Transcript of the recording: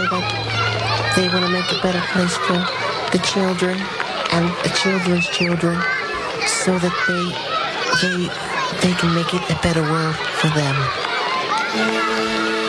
that they want to make a better place for the children and the children's children, so that they can make it a better world for them.